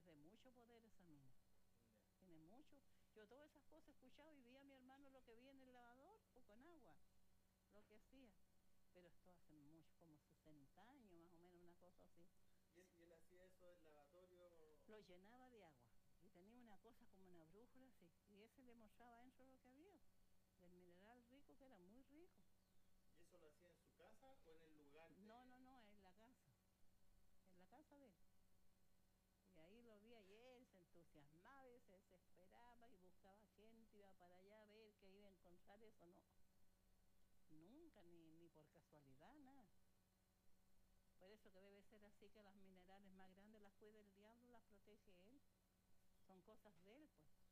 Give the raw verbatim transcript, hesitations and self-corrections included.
de mucho poder esa mina. Tiene mucho. Yo todas esas cosas escuchaba y vi a mi hermano lo que vi en el lavador, pues con agua, lo que hacía. Pero esto hace mucho, como sesenta años más o menos, una cosa así. ¿Y él, y él hacía eso del lavatorio? Lo llenaba de agua y tenía una cosa como una brújula así. Y ese le mostraba dentro lo que había, del mineral rico, que era muy rico. ¿Y eso lo hacía en su casa o en el lugar? De... No, no, no, en la casa. En la casa de él. Y ahí lo vi ayer, se entusiasmaba y se desesperaba y buscaba gente, iba para allá a ver que iba a encontrar eso, no. Nunca, ni, ni por casualidad, nada. Por eso que debe ser así, que las minerales más grandes las cuida el diablo, las protege él. Son cosas de él, pues.